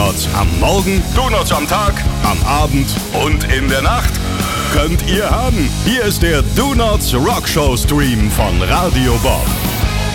Donuts am Morgen, Donuts am Tag, am Abend und in der Nacht könnt ihr haben. Hier ist der Donuts Rockshow Stream von Radio Bob.